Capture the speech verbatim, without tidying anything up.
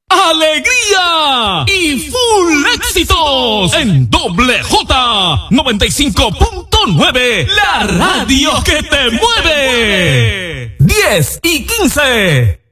alegría y full éxitos en Doble J noventa y cinco punto nueve, la radio que te mueve. diez y quince.